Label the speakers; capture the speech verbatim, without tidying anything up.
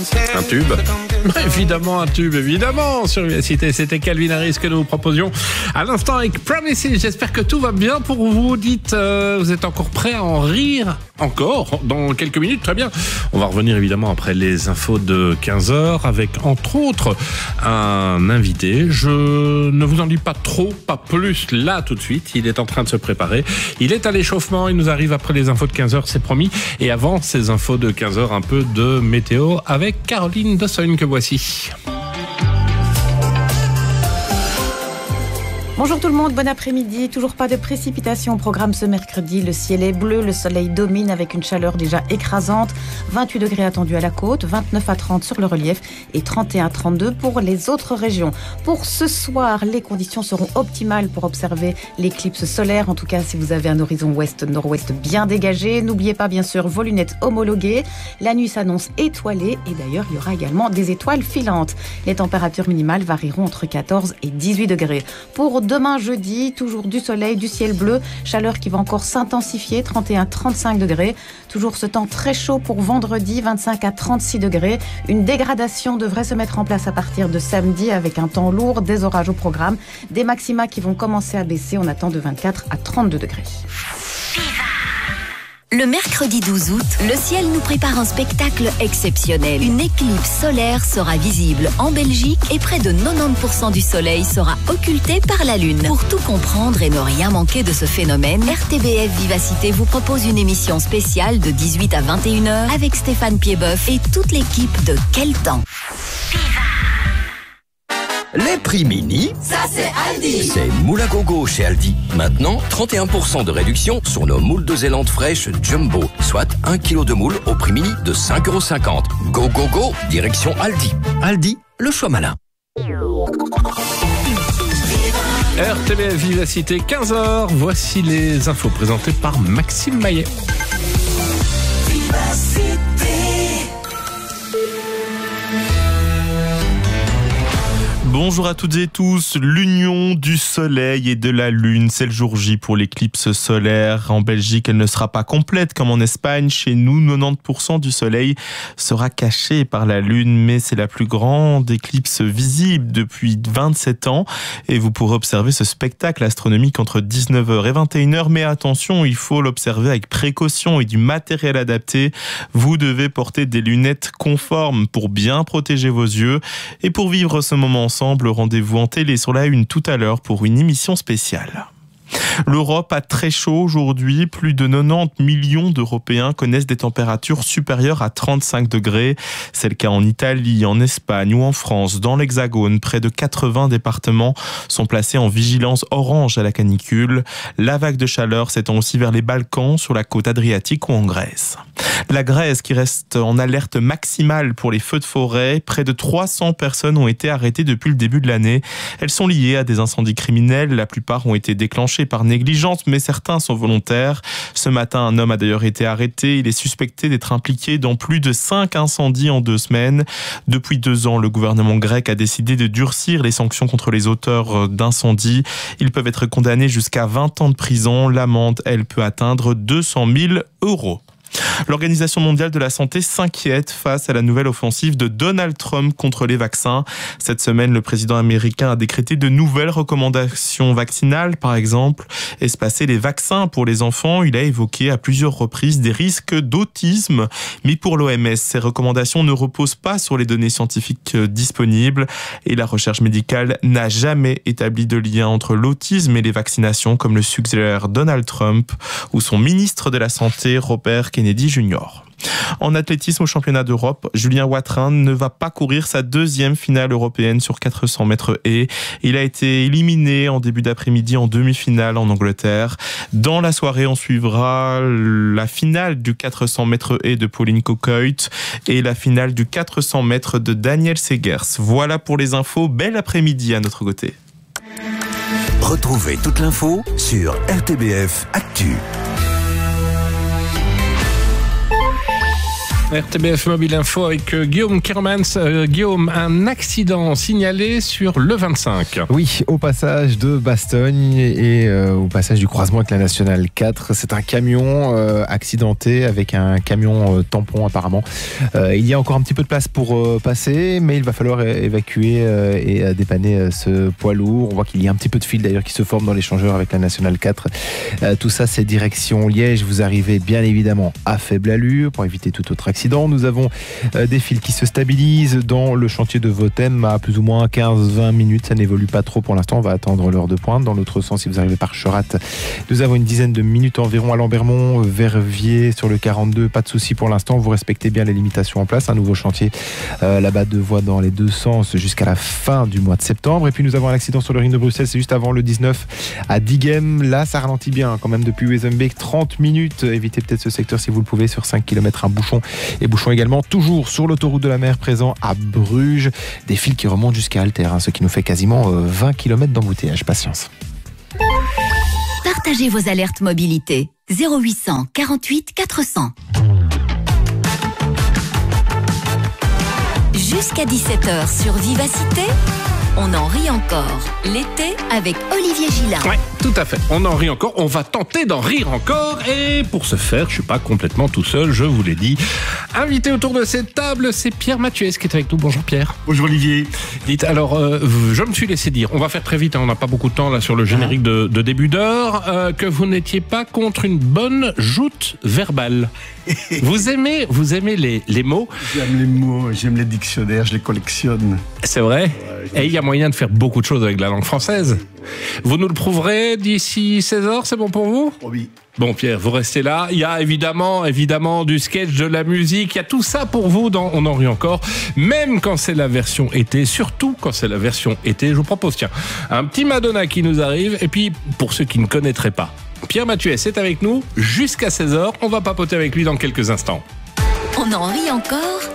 Speaker 1: Un tube.
Speaker 2: Évidemment un tube, évidemment sur Vivacité. C'était Calvin Harris que nous vous proposions à l'instant avec Promises. J'espère que tout va bien pour vous. Dites, euh, vous êtes encore prêts à en rire encore dans quelques minutes? Très bien. On va revenir évidemment après les infos de quinze heures avec entre autres un invité. Je ne vous en dis pas trop, pas plus là tout de suite. Il est en train de se préparer. Il est à l'échauffement. Il nous arrive après les infos de quinze heures, c'est promis. Et avant ces infos de quinze heures, un peu de météo avec Caroline Dossogne que voici.
Speaker 3: Bonjour tout le monde, bon après-midi. Toujours pas de précipitations au programme ce mercredi. Le ciel est bleu, le soleil domine avec une chaleur déjà écrasante. vingt-huit degrés attendus à la côte, vingt-neuf à trente sur le relief et trente et un à trente-deux pour les autres régions. Pour ce soir, les conditions seront optimales pour observer l'éclipse solaire. En tout cas, si vous avez un horizon ouest-nord-ouest bien dégagé. N'oubliez pas bien sûr vos lunettes homologuées. La nuit s'annonce étoilée et d'ailleurs, il y aura également des étoiles filantes. Les températures minimales varieront entre quatorze et dix-huit degrés. Pour demain jeudi, toujours du soleil, du ciel bleu, chaleur qui va encore s'intensifier, trente et un à trente-cinq degrés. Toujours ce temps très chaud pour vendredi, vingt-cinq à trente-six degrés. Une dégradation devrait se mettre en place à partir de samedi avec un temps lourd, des orages au programme, des maxima qui vont commencer à baisser. On attend de vingt-quatre à trente-deux degrés.
Speaker 4: Le mercredi douze août, le ciel nous prépare un spectacle exceptionnel. Une éclipse solaire sera visible en Belgique et près de quatre-vingt-dix pour cent du soleil sera occulté par la lune. Pour tout comprendre et ne rien manquer de ce phénomène, R T B F Vivacité vous propose une émission spéciale de dix-huit à vingt et une heures avec Stéphane Piedboeuf et toute l'équipe de Quel temps.
Speaker 5: Les prix mini,
Speaker 6: ça c'est Aldi.
Speaker 5: C'est moule à gogo chez Aldi. Maintenant, trente et un pour cent de réduction sur nos moules de Zélande fraîches Jumbo. Soit un kilo de moule au prix mini de cinq euros cinquante. Go, go, go, direction Aldi. Aldi, le choix malin.
Speaker 2: R T B F Vivacité, quinze heures. Voici les infos présentées par Maxime Maillet.
Speaker 7: Bonjour à toutes et tous, l'union du soleil et de la lune, c'est le jour J pour l'éclipse solaire. En Belgique, elle ne sera pas complète comme en Espagne. Chez nous, quatre-vingt-dix pour cent du soleil sera caché par la lune, mais c'est la plus grande éclipse visible depuis vingt-sept ans. Et vous pourrez observer ce spectacle astronomique entre dix-neuf heures et vingt et une heures. Mais attention, il faut l'observer avec précaution et du matériel adapté. Vous devez porter des lunettes conformes pour bien protéger vos yeux. Et pour vivre ce moment ensemble, rendez-vous en télé sur la une tout à l'heure pour une émission spéciale. L'Europe a très chaud aujourd'hui. Plus de quatre-vingt-dix millions d'Européens connaissent des températures supérieures à trente-cinq degrés. C'est le cas en Italie, en Espagne ou en France. Dans l'Hexagone, près de quatre-vingts départements sont placés en vigilance orange à la canicule. La vague de chaleur s'étend aussi vers les Balkans, sur la côte adriatique ou en Grèce. La Grèce qui reste en alerte maximale pour les feux de forêt. Près de trois cents personnes ont été arrêtées depuis le début de l'année. Elles sont liées à des incendies criminels. La plupart ont été déclenchés par négligence, mais certains sont volontaires. Ce matin, un homme a d'ailleurs été arrêté. Il est suspecté d'être impliqué dans plus de cinq incendies en deux semaines. Depuis deux ans, le gouvernement grec a décidé de durcir les sanctions contre les auteurs d'incendies. Ils peuvent être condamnés jusqu'à vingt ans de prison. L'amende, elle, peut atteindre deux cent mille euros. L'Organisation mondiale de la santé s'inquiète face à la nouvelle offensive de Donald Trump contre les vaccins. Cette semaine, le président américain a décrété de nouvelles recommandations vaccinales, par exemple espacer les vaccins pour les enfants. Il a évoqué à plusieurs reprises des risques d'autisme. Mais pour l'O M S, ces recommandations ne reposent pas sur les données scientifiques disponibles et la recherche médicale n'a jamais établi de lien entre l'autisme et les vaccinations, comme le suggère Donald Trump ou son ministre de la Santé, Robert Kennedy Junior En athlétisme au championnat d'Europe, Julien Watrin ne va pas courir sa deuxième finale européenne sur quatre cents mètres haies. Il a été éliminé en début d'après-midi en demi-finale en Angleterre. Dans la soirée, on suivra la finale du quatre cents mètres haies de Pauline Cocoit et la finale du quatre cents mètres de Daniel Segers. Voilà pour les infos. Bel après-midi à notre côté.
Speaker 8: Retrouvez toute l'info sur R T B F Actu.
Speaker 2: R T B F Mobile Info avec euh, Guillaume Kermans. Euh, Guillaume, un accident signalé sur le vingt-cinq.
Speaker 1: Oui, au passage de Bastogne et euh, au passage du croisement avec la Nationale quatre. C'est un camion euh, accidenté avec un camion euh, tampon apparemment. Euh, il y a encore un petit peu de place pour euh, passer, mais il va falloir é- évacuer euh, et euh, dépanner euh, ce poids lourd. On voit qu'il y a un petit peu de fil d'ailleurs qui se forme dans l'échangeur avec la Nationale quatre. Euh, tout ça, c'est direction Liège. Vous arrivez bien évidemment à faible allure pour éviter tout autre accident. Nous avons euh, des fils qui se stabilisent dans le chantier de Votem à plus ou moins quinze à vingt minutes. Ça n'évolue pas trop pour l'instant. On va attendre l'heure de pointe. Dans l'autre sens, si vous arrivez par Cherat, nous avons une dizaine de minutes environ à Lambermont, Verviers sur le quarante-deux. Pas de souci pour l'instant. Vous respectez bien les limitations en place. Un nouveau chantier euh, là-bas de voies dans les deux sens jusqu'à la fin du mois de septembre. Et puis nous avons un accident sur le ring de Bruxelles. C'est juste avant le dix-neuf à Diegem. Là, ça ralentit bien quand même depuis Wezenbeek. trente minutes. Évitez peut-être ce secteur si vous le pouvez. Sur cinq kilomètres, un bouchon. Et bouchon également toujours sur l'autoroute de la mer présent à Bruges. Des fils qui remontent jusqu'à Alter, hein, ce qui nous fait quasiment euh, vingt kilomètres d'embouteillage. Patience.
Speaker 4: Partagez vos alertes mobilité. zéro huit cent quarante-huit quatre cents. Jusqu'à dix-sept heures sur Vivacité, on en rit encore. L'été avec Olivier Gillard.
Speaker 2: Ouais, tout à fait. On en rit encore. On va tenter d'en rire encore. Et pour ce faire, je suis pas complètement tout seul, je vous l'ai dit. Invité autour de cette table, c'est Pierre Mathieuès qui est avec nous. Bonjour Pierre.
Speaker 6: Bonjour Olivier.
Speaker 2: Dites, alors, euh, je me suis laissé dire, on va faire très vite, hein, on n'a pas beaucoup de temps là sur le générique de, de début d'heure, euh, que vous n'étiez pas contre une bonne joute verbale. Vous aimez, vous aimez les, les mots.
Speaker 6: J'aime les mots, j'aime les dictionnaires, je les collectionne.
Speaker 2: C'est vrai. Et il y a moyen de faire beaucoup de choses avec la langue française. Vous nous le prouverez d'ici seize heures, c'est bon pour vous ?
Speaker 6: Oh oui.
Speaker 2: Bon Pierre, vous restez là. Il y a évidemment, évidemment du sketch, de la musique. Il y a tout ça pour vous dans On en rit encore. Même quand c'est la version été, surtout quand c'est la version été. Je vous propose, tiens, un petit Madonna qui nous arrive. Et puis, pour ceux qui ne connaîtraient pas, Pierre Mathieuès est avec nous jusqu'à seize heures. On va papoter avec lui dans quelques instants.
Speaker 4: On en rit encore